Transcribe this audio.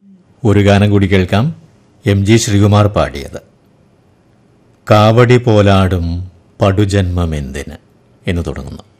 ഒരു ഗാനം കൂടി കേൾക്കാം. എം ജി ശ്രീകുമാർ പാടിയത്. കാവടി പോലാടും പടുജന്മമെന്തിന് എന്ന് തുടങ്ങുന്നു.